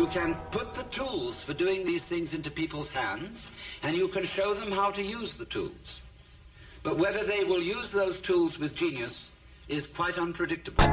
You can put the tools for doing these things into people's hands, and you can show them how to use the tools. But whether they will use those tools with genius is quite unpredictable.